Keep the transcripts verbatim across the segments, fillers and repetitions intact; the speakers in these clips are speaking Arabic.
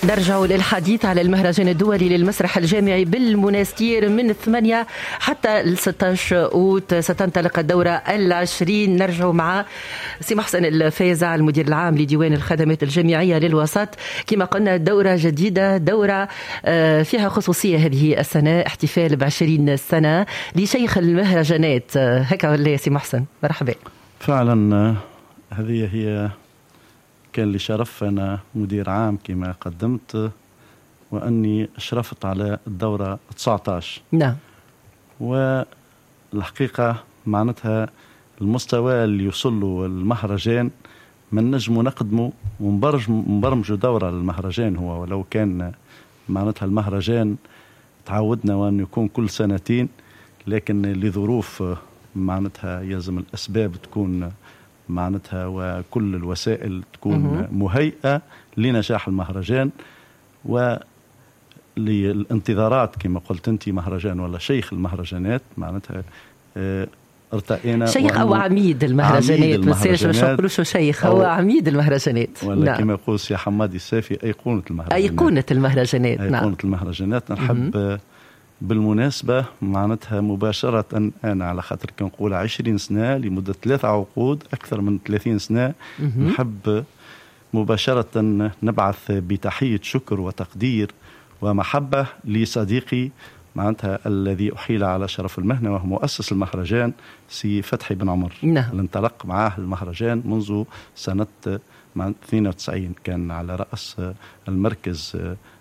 نرجع للحديث على المهرجان الدولي للمسرح الجامعي بالمنستير من ثمانية حتى ل ستة عشر أوت ستنطلق الدورة العشرين. نرجع مع سي محسن الفايزة المدير العام لديوان الخدمات الجامعية للوسط. كما قلنا دورة جديدة، دورة فيها خصوصية هذه السنة، احتفال بعشرين سنة لشيخ المهرجانات. هكا ولا سي محسن؟ مرحبا. فعلا هذه هي كان لي شرف أنا مدير عام كما قدمت وأني أشرفت على الدورة تسعة عشر. نعم. والحقيقة معناتها المستوى اللي يوصل له المهرجان من نجم نقدمه ونبرمجوا دورة للمهرجان هو، ولو كان معناتها المهرجان تعودنا وأن يكون كل سنتين، لكن لظروف معناتها يلزم الأسباب تكون معناتها وكل الوسائل تكون مهيئة لنجاح المهرجان وللانتظارات. كما قلت أنت مهرجان ولا شيخ المهرجانات معناتها اه ارتقينا شيخ أو عميد المهرجانات، مسيرش مش نقولوش شيخ، هو عميد المهرجانات ولا نعم. كما يقول سي حمادي السافي أيقونة المهرجانات. أيقونة المهرجانات نعم. أيقونة المهرجانات. نحب بالمناسبة معناتها مباشرة أنا على خاطر كنقول عشرين سنة لمدة ثلاثة عقود أكثر من ثلاثين سنة، نحب مباشرة نبعث بتحية شكر وتقدير ومحبة لصديقي معناتها الذي أحيل على شرف المهنة وهو مؤسس المهرجان سي فتحي بن عمر. نعم. الانطلق معاه المهرجان منذ سنة اثنين وتسعين، كان على رأس المركز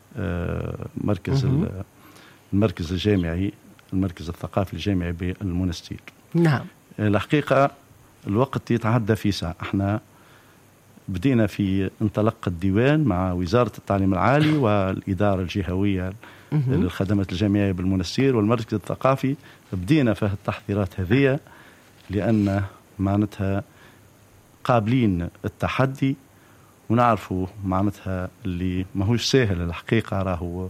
مركز المركز الجامعي المركز الثقافي الجامعي بالمنستير. نعم. الحقيقة الوقت يتعدى في ساعة. احنا بدينا في انطلاق الديوان مع وزارة التعليم العالي والإدارة الجهوية للخدمات الجامعية بالمنستير والمركز الثقافي. بدينا في التحضيرات هذه لأن معناتها قابلين التحدي ونعرفوا معناتها اللي ما هوش سهل. الحقيقة راهو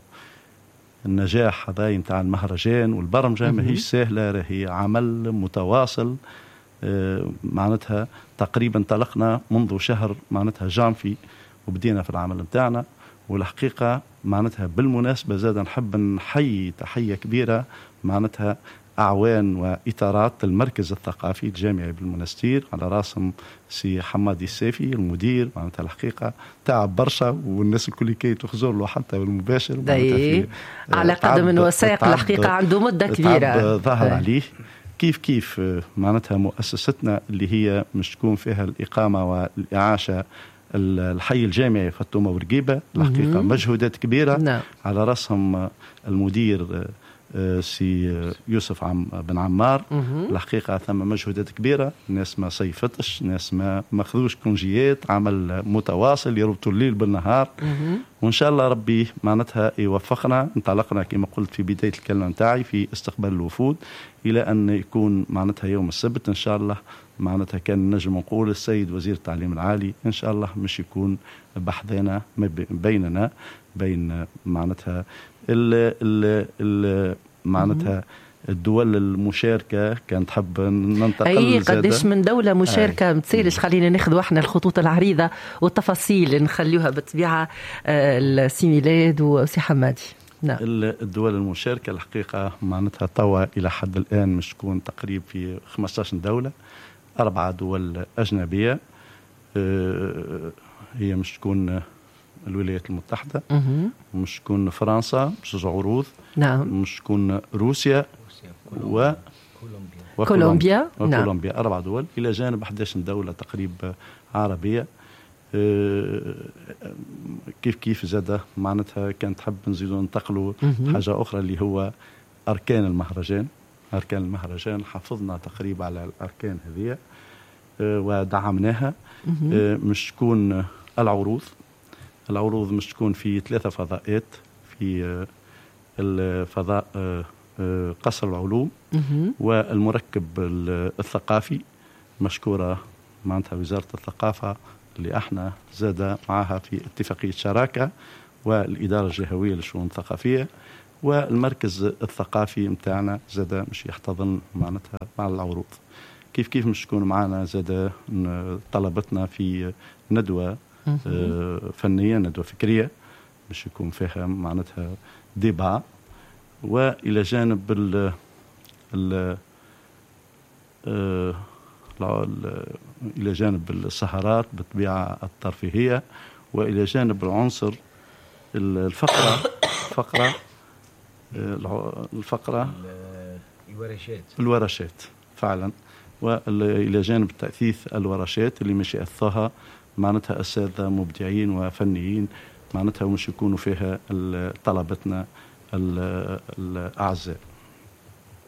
النجاح هذا متاع المهرجان والبرمجة ما هيش سهلة، راهي عمل متواصل. معناتها تقريبا انطلقنا منذ شهر معناتها جانفي وبدينا في العمل متاعنا. والحقيقة معناتها بالمناسبة زاد نحب نحيي تحية كبيرة معناتها أعوان وإطارات المركز الثقافي الجامعي بالمنستير على راسهم سي حمادي السافي المدير. معناتها الحقيقة تعب برشا والناس الكل كي تخزر له حتى بالمباشر على قدم من وساق. الحقيقة عنده مدة كبيرة ظهر عليه. كيف كيف معناتها مؤسستنا اللي هي مش تكون فيها الإقامة والإعاشة الحي الجامعي فاطمة ورقيبة، الحقيقة مجهودات كبيرة. نعم. على رأسهم المدير سي يوسف عم بن عمار. الحقيقة ثم مجهودات كبيرة، ناس ما صيفتش، ناس ما ماخذوش كونجيات، عمل متواصل يربطوا الليل بالنهار. وإن شاء الله ربي معناتها يوفقنا. انطلقنا كما قلت في بداية الكلمة نتاعي في استقبال الوفود إلى أن يكون معناتها يوم السبت إن شاء الله. معناتها كان نجم نقول السيد وزير التعليم العالي إن شاء الله مش يكون بحثنا بيننا بين معناتها ال ال ال معناتها الدول المشاركة. كانت تحب ننتقل أي قديش من دولة مشاركة متسيرش. خلينا ناخذ احنا الخطوط العريضة والتفاصيل نخليوها بالطبيعة السي ميلاد وسي حمادي. نعم. الدول المشاركة الحقيقة معناتها توا إلى حد الآن مش تكون تقريب في خمسة عشر دولة، أربعة دول أجنبية. هي مش تكون الولايات المتحدة، مش تكون فرنسا مش عروض. نعم. مش تكون روسيا و وكولومبيا. وكولومبيا. نعم. أربع دول إلى جانب أحد عشر دولة تقريب عربية. كيف كيف زادة معناتها كانت تحب نزيدوا ننتقلوا حاجة أخرى اللي هو أركان المهرجان. أركان المهرجان حافظنا تقريبا على الأركان هذه ودعمناها. مش تكون العروض العروض مش تكون في ثلاثة فضاءات، في الفضاء قصر العلوم والمركب الثقافي. مشكورة معناتها وزارة الثقافة اللي احنا زاد معها في اتفاقية شراكة والإدارة الجهوية للشؤون الثقافية والمركز الثقافي متاعنا زاد مش يحتضن معناتها مع العروض. كيف كيف مش تكون معنا زاد طلبتنا في ندوة فنية، ندوة فكرية باش يكون فيها معناتها ديبا، والى جانب ال ال الى جانب السهرات بالطبيعه الترفيهيه، والى جانب العنصر الفقره فقره الفقره الورشات الورشات فعلا، والى جانب تاثيث الورشات اللي مش ياثها معناتها اساتذه مبدعين وفنيين معناتها مش يكونوا فيها طلبتنا الاعزاء.